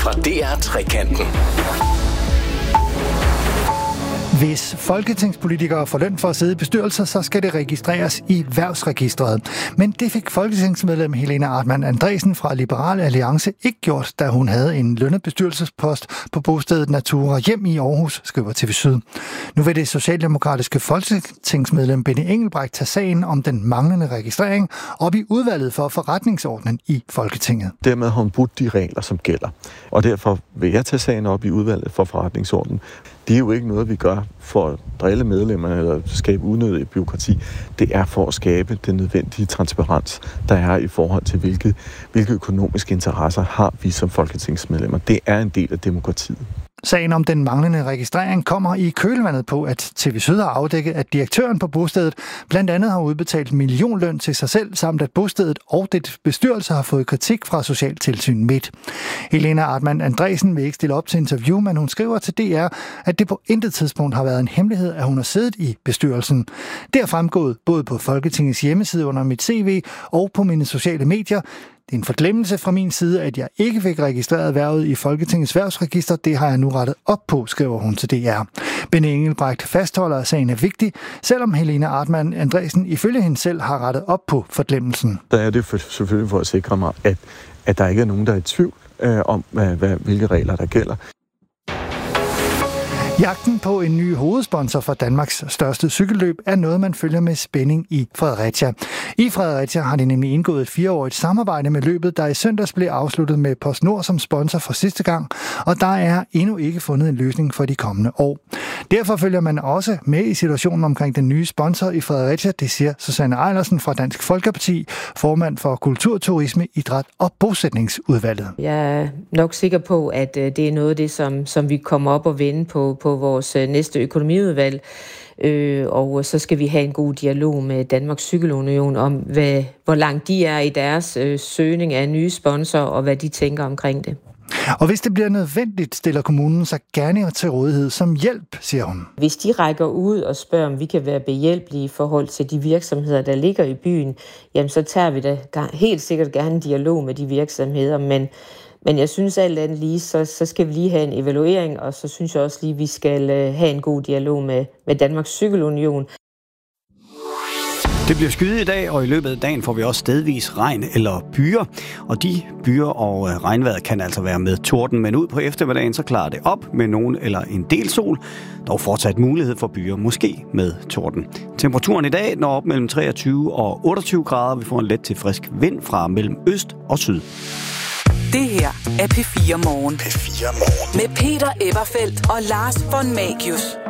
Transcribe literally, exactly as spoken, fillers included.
fra D R Trekanten. Hvis folketingspolitikere får løn for at sidde i bestyrelser, så skal det registreres i Hvervsregistret. Men det fik folketingsmedlem Helena Artmann Andresen fra Liberal Alliance ikke gjort, da hun havde en lønnet bestyrelsespost på bostedet Natura Hjem i Aarhus, skriver T V Syd. Nu vil det socialdemokratiske folketingsmedlem Benny Engelbrecht tage sagen om den manglende registrering op i udvalget for forretningsordenen i Folketinget. Dermed har hun brudt de regler, som gælder. Og derfor vil jeg tage sagen op i udvalget for forretningsordenen. Det er jo ikke noget, vi gør for at drille medlemmerne eller skabe unødigt bureaukrati. Det er for at skabe den nødvendige transparens, der er i forhold til, hvilke, hvilke økonomiske interesser har vi som folketingsmedlemmer. Det er en del af demokratiet. Sagen om den manglende registrering kommer i kølvandet på, at T V Syd har afdækket, at direktøren på bostedet blandt andet har udbetalt millionløn til sig selv, samt at bostedet og det bestyrelse har fået kritik fra Socialtilsyn Midt. Helena Artmann Andresen vil ikke stille op til interview, men hun skriver til D R, at det på intet tidspunkt har været en hemmelighed, at hun har siddet i bestyrelsen. Det er fremgået både på Folketingets hjemmeside under mit C V og på mine sociale medier. Det er en forglemmelse fra min side, at jeg ikke fik registreret hvervet i Folketingets Hvervsregister. Det har jeg nu rettet op på, skriver hun til D R. Benny Engelbrecht fastholder, at sagen er vigtig, selvom Helena Artmann Andresen ifølge hende selv har rettet op på forglemmelsen. Der er det for, selvfølgelig for at sikre mig, at, at der ikke er nogen, der er i tvivl øh, om, hvad, hvilke regler der gælder. Jagten på en ny hovedsponsor for Danmarks største cykelløb er noget, man følger med spænding i Fredericia. I Fredericia har de nemlig indgået et fireårigt samarbejde med løbet, der i søndags blev afsluttet med PostNord som sponsor for sidste gang, og der er endnu ikke fundet en løsning for de kommende år. Derfor følger man også med i situationen omkring den nye sponsor i Fredericia, det siger Susanne Eilersen fra Dansk Folkeparti, formand for Kultur, Turisme, Idræt og Bosætningsudvalget. Jeg er nok sikker på, at det er noget af det, som, som vi kommer op og vende på på vores næste økonomiudvalg, øh, og så skal vi have en god dialog med Danmarks Cykelunion om, hvad, hvor langt de er i deres øh, søgning af nye sponsorer, og hvad de tænker omkring det. Og hvis det bliver nødvendigt, stiller kommunen sig gerne til rådighed som hjælp, siger hun. Hvis de rækker ud og spørger, om vi kan være behjælpelige i forhold til de virksomheder, der ligger i byen, jamen så tager vi da helt sikkert gerne en dialog med de virksomheder, men Men jeg synes alt andet lige, så, så skal vi lige have en evaluering, og så synes jeg også lige, vi skal have en god dialog med, med Danmarks Cykelunion. Det bliver skyet i dag, og i løbet af dagen får vi også stedvis regn eller byer. Og de byer og regnvejret kan altså være med torden, men ud på eftermiddagen så klarer det op med nogen eller en del sol. Dog fortsat mulighed for byer, måske med torden. Temperaturen i dag når op mellem treogtyve og otteogtyve grader. Vi får en let til frisk vind fra mellem øst og syd. Det her er P fire Morgen. P fire Morgen. Med Peter Everfeldt og Lars von Magius.